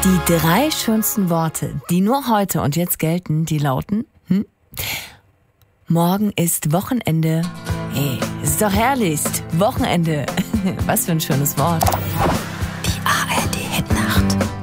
Die 3 schönsten Worte, die nur heute und jetzt gelten, die lauten: Morgen ist Wochenende. Hey, ist doch herrlich. Wochenende. Was für ein schönes Wort. Die ARD Hitnacht.